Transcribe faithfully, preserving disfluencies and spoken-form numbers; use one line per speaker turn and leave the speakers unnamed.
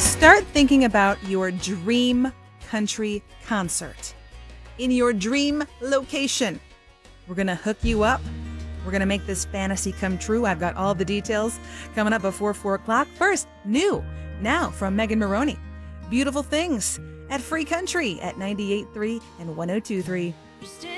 Start thinking about your dream country concert in your dream location. We're going to hook you up. We're going to make this fantasy come true. I've got all the details coming up before four o'clock. First, new, now from Megan Maroney. Beautiful Things at Free Country at ninety-eight point three and one oh two point three.